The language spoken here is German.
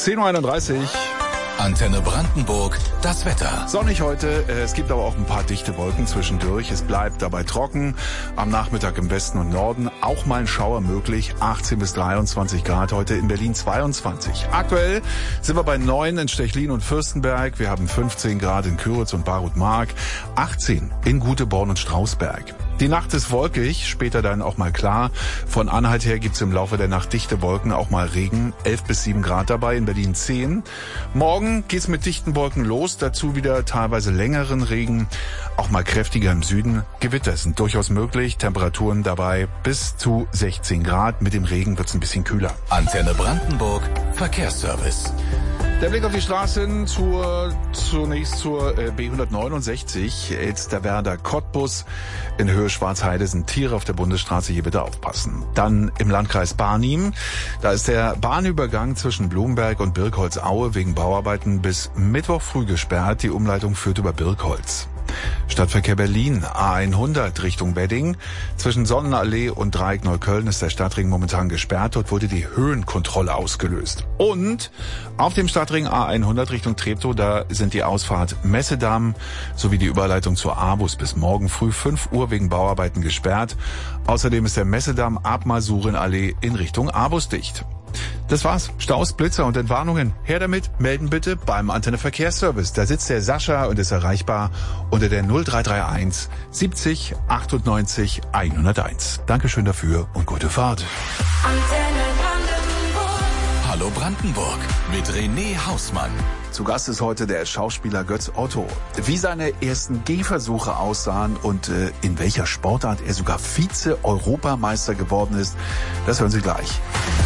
10:31 Uhr. Antenne Brandenburg, das Wetter. Sonnig heute, es gibt aber auch ein paar dichte Wolken zwischendurch. Es bleibt dabei trocken. Am Nachmittag im Westen und Norden auch mal ein Schauer möglich. 18 bis 23 Grad heute, in Berlin 22. Aktuell sind wir bei 9 in Stechlin und Fürstenberg. Wir haben 15 Grad in Küritz und Barut-Mark, 18 in Guteborn und Strausberg. Die Nacht ist wolkig, später dann auch mal klar. Von Anhalt her gibt's im Laufe der Nacht dichte Wolken, auch mal Regen. 11 bis 7 Grad dabei, in Berlin 10. Morgen geht's mit dichten Wolken los, dazu wieder teilweise längeren Regen, auch mal kräftiger im Süden. Gewitter sind durchaus möglich, Temperaturen dabei bis zu 16 Grad. Mit dem Regen wird's ein bisschen kühler. Antenne Brandenburg, Verkehrsservice. Der Blick auf die Straßen zunächst zur B169, Elsterwerda Cottbus in Höhe Schwarzheide sind Tiere auf der Bundesstraße, hier bitte aufpassen. Dann im Landkreis Barnim, da ist der Bahnübergang zwischen Blumberg und Birkholz-Aue wegen Bauarbeiten bis Mittwoch früh gesperrt, die Umleitung führt über Birkholz. Stadtverkehr Berlin, A100 Richtung Wedding. Zwischen Sonnenallee und Dreieck Neukölln ist der Stadtring momentan gesperrt. Dort wurde die Höhenkontrolle ausgelöst. Und auf dem Stadtring A100 Richtung Treptow, da sind die Ausfahrt Messedamm sowie die Überleitung zur Abus bis morgen früh 5 Uhr wegen Bauarbeiten gesperrt. Außerdem ist der Messedamm ab Masurenallee in Richtung Abus dicht. Das war's. Staus, Blitzer und Entwarnungen. Her damit, melden bitte beim Antenne Verkehrsservice. Da sitzt der Sascha und ist erreichbar unter der 0331 70 98 101. Dankeschön dafür und gute Fahrt. Antenne Brandenburg. Hallo Brandenburg mit René Hausmann. Zu Gast ist heute der Schauspieler Götz Otto. Wie seine ersten Gehversuche aussahen und in welcher Sportart er sogar Vize-Europameister geworden ist, das hören Sie gleich.